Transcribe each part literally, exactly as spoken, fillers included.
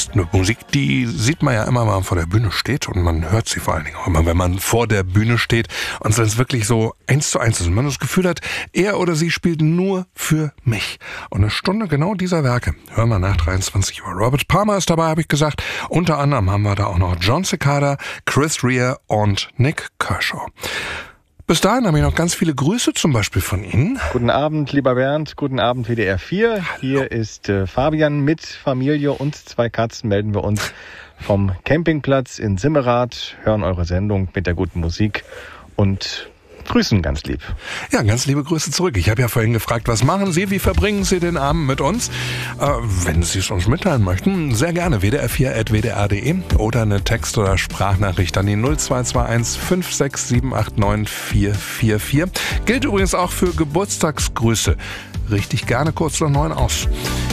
ist eine Musik, die sieht man ja immer, wenn man vor der Bühne steht und man hört sie vor allen Dingen auch immer, wenn man vor der Bühne steht und wenn es wirklich so eins zu eins ist und man das Gefühl hat, er oder sie spielt nur für mich. Und eine Stunde genau dieser Werke hören wir nach dreiundzwanzig Uhr. Robert Palmer ist dabei, habe ich gesagt. Unter anderem haben wir da auch noch John Cicada, Chris Rea und Nik Kershaw. Bis dahin habe ich noch ganz viele Grüße, zum Beispiel von Ihnen. Guten Abend, lieber Bernd. Guten Abend, W D R vier. Hallo. Hier ist äh, Fabian mit Familie und zwei Katzen. Melden wir uns vom Campingplatz in Simmerath, hören eure Sendung mit der guten Musik und grüßen ganz lieb. Ja, ganz liebe Grüße zurück. Ich habe ja vorhin gefragt, was machen Sie, wie verbringen Sie den Abend mit uns? Äh, wenn Sie es uns mitteilen möchten, sehr gerne w d r vier at w d r punkt d e oder eine Text- oder Sprachnachricht an die null zwei zwei eins fünf sechs sieben acht neun vier vier vier. Gilt übrigens auch für Geburtstagsgrüße. Richtig gerne kurz nach neun aus.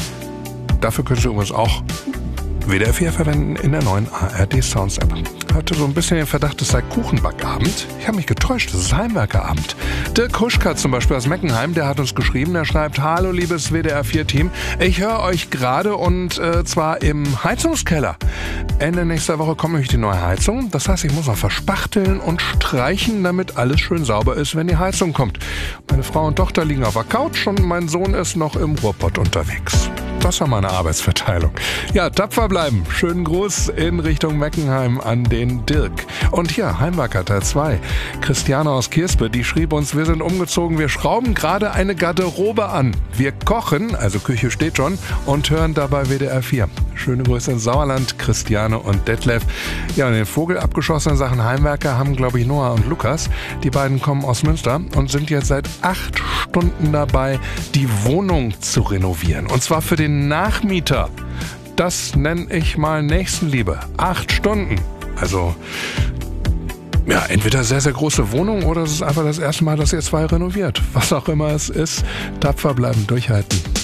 Dafür können Sie übrigens auch W D R vier verwenden in der neuen A R D Sounds App. Hatte so ein bisschen den Verdacht, es sei Kuchenbackabend. Ich habe mich getäuscht, es ist Heimwerkerabend. Dirk Huschka zum Beispiel aus Meckenheim, der hat uns geschrieben, der schreibt: Hallo liebes W D R vier Team, ich höre euch gerade und äh, zwar im Heizungskeller. Ende nächster Woche kommt nämlich die neue Heizung. Das heißt, ich muss noch verspachteln und streichen, damit alles schön sauber ist, wenn die Heizung kommt. Meine Frau und Tochter liegen auf der Couch und mein Sohn ist noch im Ruhrpott unterwegs. Das war meine Arbeitsverteilung. Ja, tapfer bleiben. Schönen Gruß in Richtung Meckenheim an den Dirk. Und hier, Heimwerker Teil zwei. Christiane aus Kirspe, die schrieb uns, wir sind umgezogen, wir schrauben gerade eine Garderobe an. Wir kochen, also Küche steht schon, und hören dabei W D R vier. Schöne Grüße ins Sauerland, Christiane und Detlef. Ja, und den Vogel abgeschossen in Sachen Heimwerker haben, glaube ich, Noah und Lukas. Die beiden kommen aus Münster und sind jetzt seit acht Stunden dabei, die Wohnung zu renovieren. Und zwar für den Nachmieter. Das nenne ich mal Nächstenliebe. Acht Stunden. Also, ja, entweder sehr, sehr große Wohnung oder es ist einfach das erste Mal, dass ihr zwei renoviert. Was auch immer es ist, tapfer bleiben, durchhalten.